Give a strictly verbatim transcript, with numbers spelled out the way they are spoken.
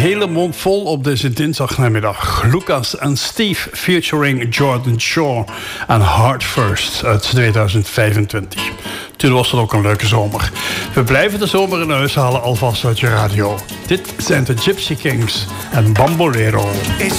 hele mond vol op deze dinsdagnamiddag. Lucas en Steve featuring Jordan Shore en Heart First uit tweeduizend vijfentwintig. Toen was het ook een leuke zomer. We blijven de zomer in huis halen alvast uit je radio. Dit zijn de Gypsy Kings en Bambolero. It's